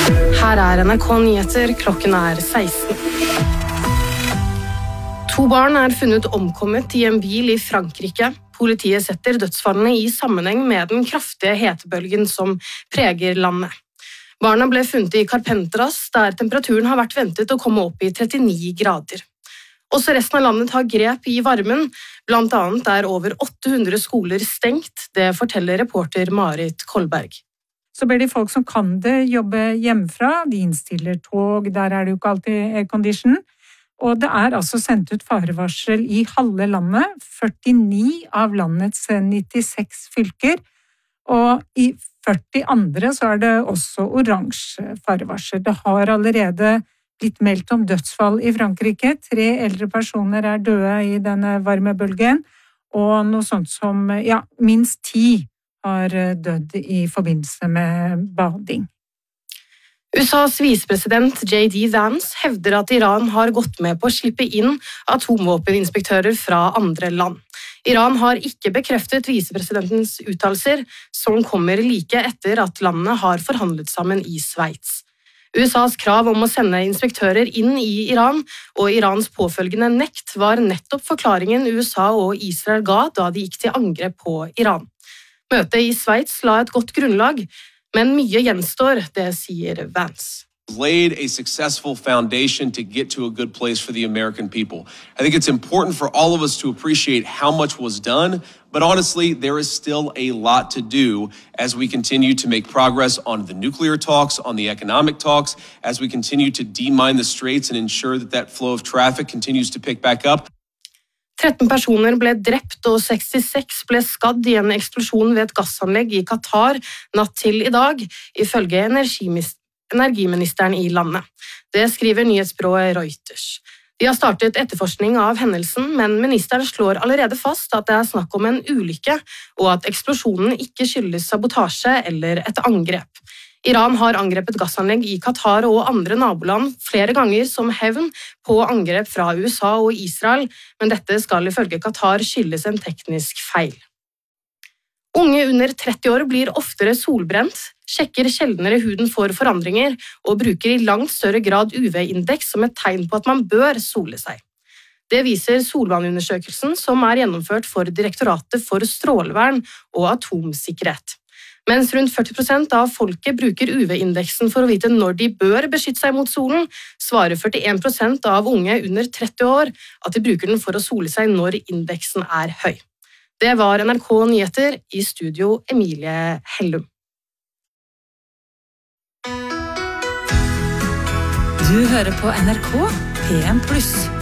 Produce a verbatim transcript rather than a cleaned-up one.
Her er N R K Nyheter, klokken er seksten. To barn er funnet omkommet i en bil i Frankrike. Politiet setter dødsfallene i sammenheng med den kraftige hetebølgen som preger landet. Barna ble funnet i Carpentras, der temperaturen har vært ventet å komme opp i trettini grader. Også resten av landet har grep i varmen, blant annet er over åtte hundre skoler stengt, det forteller reporter Marit Kolberg. Så ber de folk som kan det jobbe hjemmefra, de innstiller tog, der er det jo ikke alltid aircondition. Og det er altså sendt ut farevarsel i halve landet, førtini av landets nittiseks fylker, og i førti andre så er det også oransje farevarsel. Det har allerede blitt meldt om dødsfall i Frankrike. Tre eldre personer er døde i denne varmebølgen, og noe sånt som, ja, minst ti har dødd i forbindelse med bading. U S A's visepresident J D Vance hevder at Iran har gått med på å slippe inn atomvåpeninspektører fra andre land. Iran har ikke bekreftet visepresidentens uttalelser, som kommer like etter at landene har forhandlet sammen i Sveits. U S A's krav om å sende inspektører inn i Iran og Irans påfølgende nekt var nettopp forklaringen U S A og Israel ga da de gikk til angrep på Iran. Møtet i Sveits la et godt grunnlag, men mye gjenstår, det sier Vance. Laid a successful foundation to get to a good place for the American people. I think it's important for all of us to appreciate how much was done, but honestly, there is still a lot to do as we continue to make progress on the nuclear talks, on the economic talks, as we continue to demine the straits and ensure that that flow of traffic continues to pick back up. tretten personer ble drept og sekstiseks ble skadd i en eksplosjon ved et gassanlegg i Qatar natt til i dag, ifølge energiministeren i landet. Det skriver nyhetsbyrået Reuters. De har startet etterforskning av hendelsen, men ministeren slår allerede fast at det er snakk om en ulykke, og at eksplosjonen ikke skyldes sabotasje eller et angrep. Iran har angrepet gassanlegg i Qatar og andre naboland flere ganger som hevn på angrep fra U S A og Israel, men dette skal ifølge Qatar skyldes en teknisk feil. Unge under tretti år blir oftere solbrent, sjekker sjeldnere huden for forandringer og bruker i langt større grad U V-indeks som et tegn på at man bør sole seg. Det viser Solvannundersøkelsen som er gjennomført for Direktoratet for strålevern og atomsikkerhet. Mens rundt førti prosent av folket bruker U V-indeksen for å vite når de bør beskytte seg mot solen, svarer førtien prosent av unge under tretti år at de bruker den for å sole seg når indeksen er høy. Det var N R K Nyheter, i studio Emilie Hellum. Du hører på N R K P en pluss.